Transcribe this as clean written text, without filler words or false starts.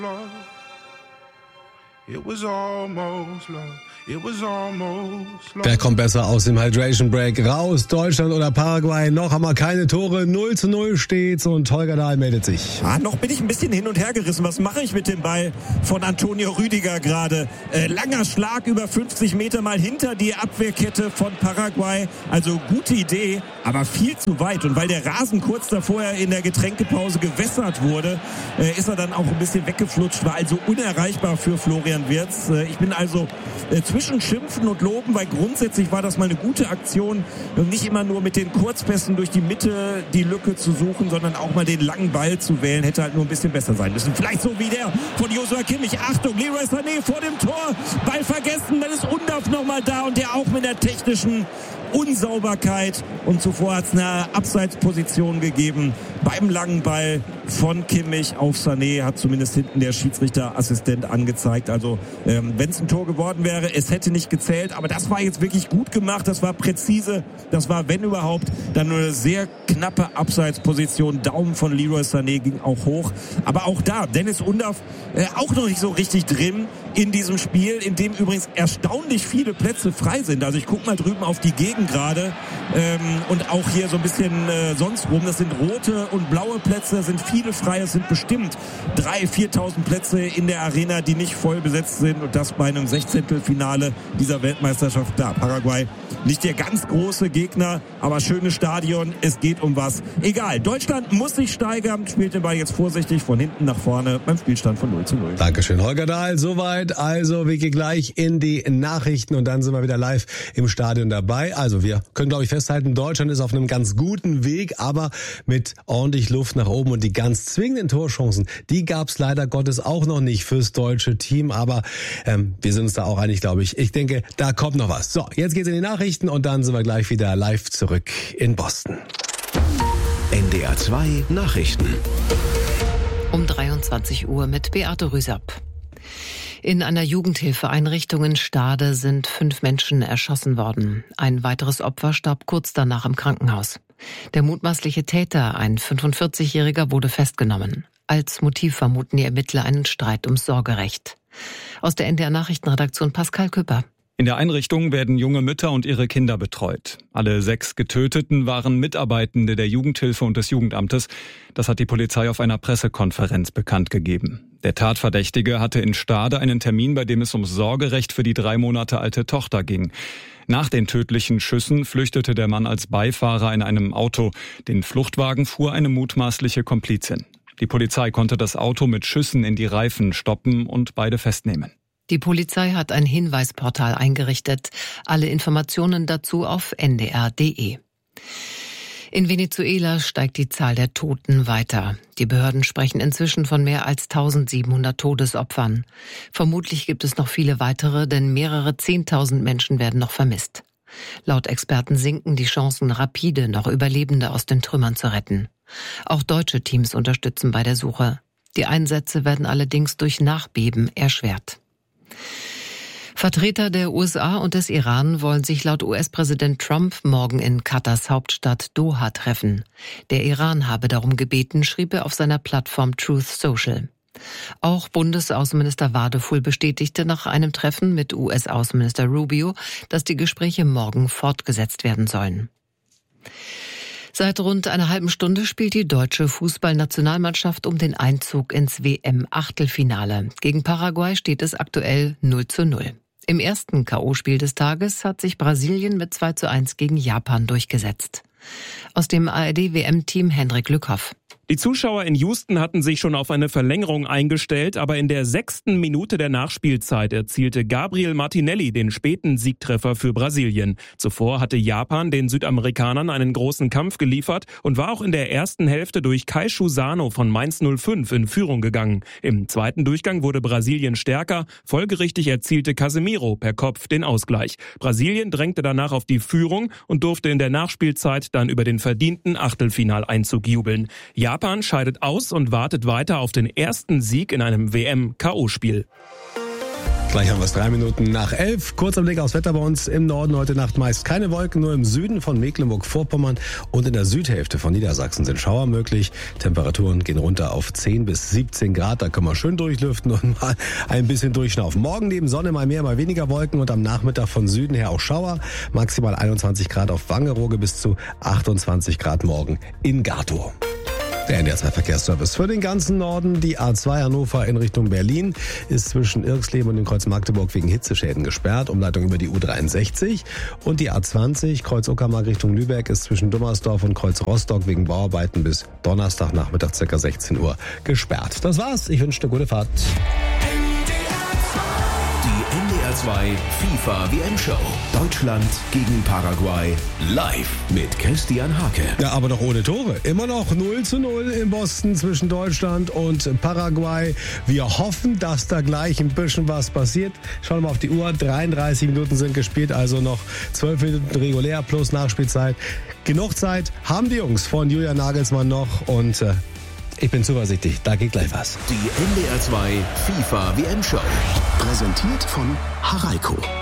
It was almost love. It was almost love. Wer kommt besser aus dem Hydration Break raus? Deutschland oder Paraguay? Noch haben wir keine Tore. 0:0 steht's und Holger Dahl meldet sich. Noch bin ich ein bisschen hin und her gerissen. Was mache ich mit dem Ball von Antonio Rüdiger gerade? Langer Schlag über 50 Meter mal hinter die Abwehrkette von Paraguay. Also gute Idee, aber viel zu weit. Und weil der Rasen kurz davor in der Getränkepause gewässert wurde, ist er dann auch ein bisschen weggeflutscht. War also unerreichbar für Florian Wirtz. Ich bin also zwischen Schimpfen und Loben, weil grundsätzlich war das mal eine gute Aktion, nicht immer nur mit den Kurzpässen durch die Mitte die Lücke zu suchen, sondern auch mal den langen Ball zu wählen, hätte halt nur ein bisschen besser sein müssen. Vielleicht so wie der von Joshua Kimmich. Achtung, Leroy Sané vor dem Tor, Ball vergessen, dann ist Undav nochmal da und der auch mit der technischen Unsauberkeit, und zuvor hat es eine Abseitsposition gegeben beim langen Ball von Kimmich auf Sané, hat zumindest hinten der Schiedsrichterassistent angezeigt. Also wenn es ein Tor geworden wäre, es hätte nicht gezählt, aber das war jetzt wirklich gut gemacht, das war präzise, das war, wenn überhaupt, dann nur eine sehr knappe Abseitsposition. Daumen von Leroy Sané ging auch hoch, aber auch da, Dennis Undav auch noch nicht so richtig drin in diesem Spiel, in dem übrigens erstaunlich viele Plätze frei sind. Also ich gucke mal drüben auf die Gegend gerade und auch hier so ein bisschen sonst rum. Das sind rote und blaue Plätze, das sind viele frei. Es sind bestimmt 3.000, 4.000 Plätze in der Arena, die nicht voll besetzt sind, und das bei einem 16. dieser Weltmeisterschaft. Da, Paraguay, nicht der ganz große Gegner, aber schönes Stadion, es geht um was. Egal, Deutschland muss sich steigern, spielt den Ball jetzt vorsichtig von hinten nach vorne beim Spielstand von 0:0. Dankeschön, Holger Dahl. Soweit, also wir gehen gleich in die Nachrichten und dann sind wir wieder live im Stadion dabei. Also wir können, glaube ich, festhalten, Deutschland ist auf einem ganz guten Weg, aber mit ordentlich Luft nach oben, und die ganz zwingenden Torchancen, die gab es leider Gottes auch noch nicht fürs deutsche Team, aber wir sind uns da auch einig, glaube ich. Ich denke, da kommt noch was. So, jetzt geht's in die Nachrichten und dann sind wir gleich wieder live zurück in Boston. NDR 2 Nachrichten. Um 23 Uhr mit Beate Rüsapp. In einer Jugendhilfeeinrichtung in Stade sind 5 Menschen erschossen worden. Ein weiteres Opfer starb kurz danach im Krankenhaus. Der mutmaßliche Täter, ein 45-Jähriger, wurde festgenommen. Als Motiv vermuten die Ermittler einen Streit ums Sorgerecht. Aus der NDR Nachrichtenredaktion Pascal Küpper. In der Einrichtung werden junge Mütter und ihre Kinder betreut. Alle 6 Getöteten waren Mitarbeitende der Jugendhilfe und des Jugendamtes. Das hat die Polizei auf einer Pressekonferenz bekannt gegeben. Der Tatverdächtige hatte in Stade einen Termin, bei dem es ums Sorgerecht für die 3 Monate alte Tochter ging. Nach den tödlichen Schüssen flüchtete der Mann als Beifahrer in einem Auto. Den Fluchtwagen fuhr eine mutmaßliche Komplizin. Die Polizei konnte das Auto mit Schüssen in die Reifen stoppen und beide festnehmen. Die Polizei hat ein Hinweisportal eingerichtet. Alle Informationen dazu auf ndr.de. In Venezuela steigt die Zahl der Toten weiter. Die Behörden sprechen inzwischen von mehr als 1700 Todesopfern. Vermutlich gibt es noch viele weitere, denn mehrere 10.000 Menschen werden noch vermisst. Laut Experten sinken die Chancen rapide, noch Überlebende aus den Trümmern zu retten. Auch deutsche Teams unterstützen bei der Suche. Die Einsätze werden allerdings durch Nachbeben erschwert. Vertreter der USA und des Iran wollen sich laut US-Präsident Trump morgen in Katars Hauptstadt Doha treffen. Der Iran habe darum gebeten, schrieb er auf seiner Plattform Truth Social. Auch Bundesaußenminister Wadefuhl bestätigte nach einem Treffen mit US-Außenminister Rubio, dass die Gespräche morgen fortgesetzt werden sollen. Seit rund einer halben Stunde spielt die deutsche Fußballnationalmannschaft um den Einzug ins WM-Achtelfinale. Gegen Paraguay steht es aktuell 0:0. Im ersten K.O.-Spiel des Tages hat sich Brasilien mit 2:1 gegen Japan durchgesetzt. Aus dem ARD-WM-Team Hendrik Lückhoff. Die Zuschauer in Houston hatten sich schon auf eine Verlängerung eingestellt, aber in der 6. Minute der Nachspielzeit erzielte Gabriel Martinelli den späten Siegtreffer für Brasilien. Zuvor hatte Japan den Südamerikanern einen großen Kampf geliefert und war auch in der ersten Hälfte durch Keishu Sano von Mainz 05 in Führung gegangen. Im zweiten Durchgang wurde Brasilien stärker, folgerichtig erzielte Casemiro per Kopf den Ausgleich. Brasilien drängte danach auf die Führung und durfte in der Nachspielzeit dann über den verdienten Achtelfinaleinzug jubeln. Japan scheidet aus und wartet weiter auf den ersten Sieg in einem WM-K.O.-Spiel. Gleich haben wir es 3 Minuten nach 11. Kurzer Blick aufs Wetter bei uns im Norden. Heute Nacht meist keine Wolken, nur im Süden von Mecklenburg-Vorpommern und in der Südhälfte von Niedersachsen sind Schauer möglich. Temperaturen gehen runter auf 10 bis 17 Grad. Da können wir schön durchlüften und mal ein bisschen durchschnaufen. Morgen neben Sonne mal mehr, mal weniger Wolken und am Nachmittag von Süden her auch Schauer. Maximal 21 Grad auf Wangerooge bis zu 28 Grad morgen in Gatow. Der NDR 2 Verkehrsservice für den ganzen Norden. Die A2 Hannover in Richtung Berlin ist zwischen Irxleben und dem Kreuz Magdeburg wegen Hitzeschäden gesperrt. Umleitung über die U63. Und die A20 Kreuz Uckermark Richtung Lübeck ist zwischen Dummersdorf und Kreuz Rostock wegen Bauarbeiten bis Donnerstagnachmittag ca. 16 Uhr gesperrt. Das war's. Ich wünsche eine gute Fahrt. Die NDR 2 FIFA WM-Show. Deutschland gegen Paraguay. Live mit Christian Hake. Ja, aber doch ohne Tore. Immer noch 0:0 in Boston zwischen Deutschland und Paraguay. Wir hoffen, dass da gleich ein bisschen was passiert. Schauen wir mal auf die Uhr. 33 Minuten sind gespielt, also noch 12 Minuten regulär plus Nachspielzeit. Genug Zeit haben die Jungs von Julian Nagelsmann noch und ich bin zuversichtlich, da geht gleich was. Die NDR 2 FIFA WM-Show. Präsentiert von Haraiko.